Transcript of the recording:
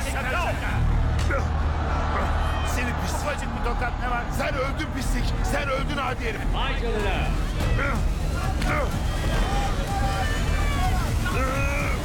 şaka. Seni pislik. Ufacık bir tokat ne var? Sen öldün pislik. Sen öldün adi herif. Vay canına.